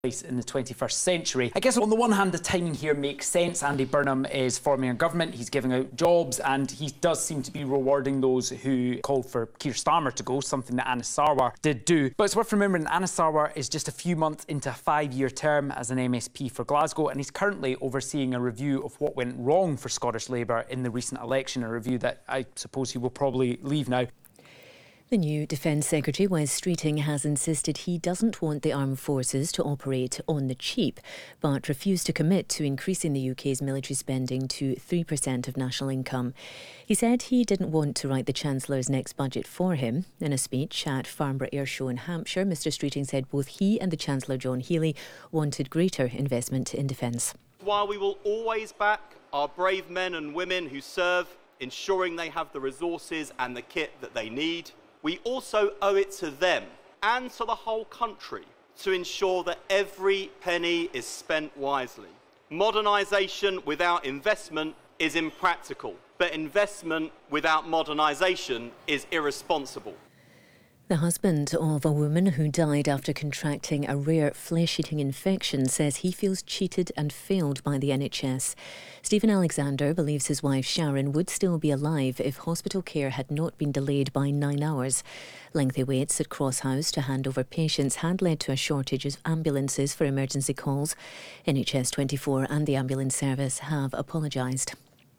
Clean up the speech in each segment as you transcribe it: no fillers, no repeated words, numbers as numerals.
in the 21st century. I guess on the one hand, the timing here makes sense. Andy Burnham is forming a government, he's giving out jobs, and he does seem to be rewarding those who called for Keir Starmer to go, something that Anas Sarwar did do. But it's worth remembering Anas Sarwar is just a few months into a 5-year term as an MSP for Glasgow, and he's currently overseeing a review of what went wrong for Scottish Labour in the recent election, a review that I suppose he will probably leave now. The new Defence Secretary, Wes Streeting, has insisted he doesn't want the armed forces to operate on the cheap, but refused to commit to increasing the UK's military spending to 3% of national income. He said he didn't want to write the Chancellor's next budget for him. In a speech at Farnborough Air Show in Hampshire, Mr Streeting said both he and the Chancellor John Healey wanted greater investment in defence. While we will always back our brave men and women who serve, ensuring they have the resources and the kit that they need, we also owe it to them and to the whole country to ensure that every penny is spent wisely. Modernisation without investment is impractical, but investment without modernisation is irresponsible. The husband of a woman who died after contracting a rare flesh-eating infection says he feels cheated and failed by the NHS. Stephen Alexander believes his wife Sharon would still be alive if hospital care had not been delayed by 9 hours. Lengthy waits at Cross House to hand over patients had led to a shortage of ambulances for emergency calls. NHS 24 and the ambulance service have apologised.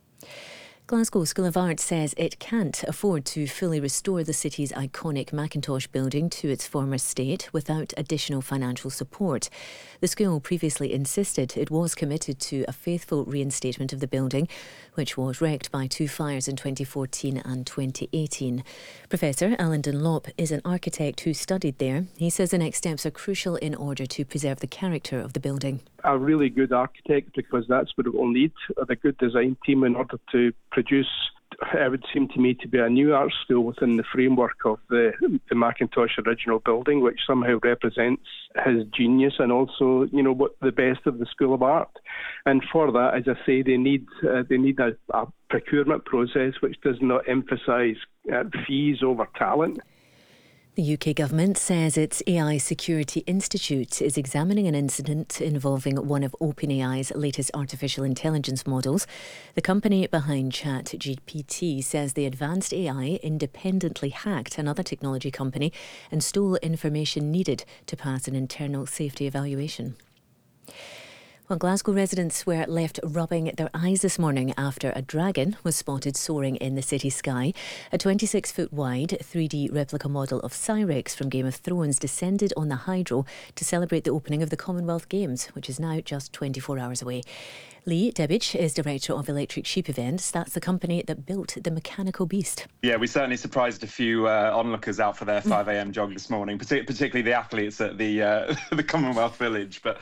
Glasgow School of Art says it can't afford to fully restore the city's iconic Mackintosh building to its former state without additional financial support. The school previously insisted it was committed to a faithful reinstatement of the building, which was wrecked by 2 fires in 2014 and 2018. Professor Alan Dunlop is an architect who studied there. He says the next steps are crucial in order to preserve the character of the building. A really good architect, because that's what it will need, a good design team in order to produce, it would seem to me, to be a new art school within the framework of the Mackintosh original building, which somehow represents his genius and also, what the best of the School of Art. And for that, as I say, they need a procurement process which does not emphasise fees over talent. The UK government says its AI Security Institute is examining an incident involving one of OpenAI's latest artificial intelligence models. The company behind ChatGPT says the advanced AI independently hacked another technology company and stole information needed to pass an internal safety evaluation. Well, Glasgow residents were left rubbing their eyes this morning after a dragon was spotted soaring in the city sky. A 26-foot wide 3D replica model of Cyrex from Game of Thrones descended on the Hydro to celebrate the opening of the Commonwealth Games, which is now just 24 hours away. Lee Debich is director of Electric Sheep Events. That's the company that built the mechanical beast. Yeah, we certainly surprised a few onlookers out for their 5 a.m. jog this morning, particularly the athletes at the Commonwealth Village. But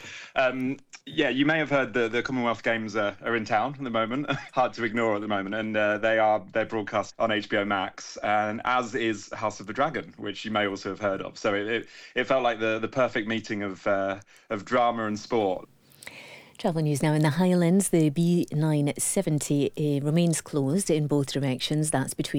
yeah, you may have heard the Commonwealth Games are in town at the moment. Hard to ignore at the moment, and they're broadcast on HBO Max, and as is House of the Dragon, which you may also have heard of. So it felt like the perfect meeting of drama and sport. Travel news now in the Highlands. The B970 remains closed in both directions. That's between